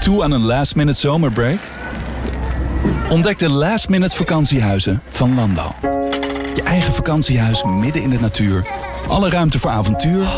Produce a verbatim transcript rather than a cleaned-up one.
toe aan een last-minute zomerbreak? Ontdek de last-minute vakantiehuizen van Landal. Je eigen vakantiehuis midden in de natuur. Alle ruimte voor avontuur